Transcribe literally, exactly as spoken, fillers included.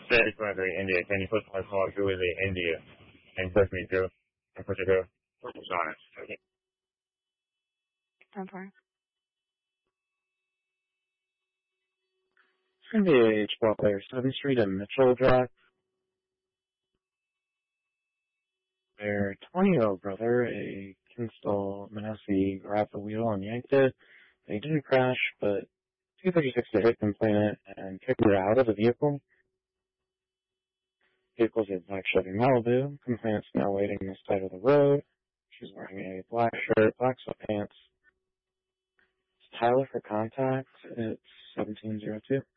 six one three India, can you put my call through with the India and push me through and push it through? Focus on it. Okay. ten four. It's going to be a H twelve player, seventh Street and Mitchell Drive. Their twenty-year-old brother, a Kinstel Manassi, grabbed the wheel and yanked it. They didn't crash, but two thirty-six to hit complainant and kicked her out of the vehicle. Vehicle's a black Chevy Malibu. Complainant's now waiting on the side of the road. She's wearing a black shirt, black sweatpants. It's Tyler for contact. It's seventeen oh two.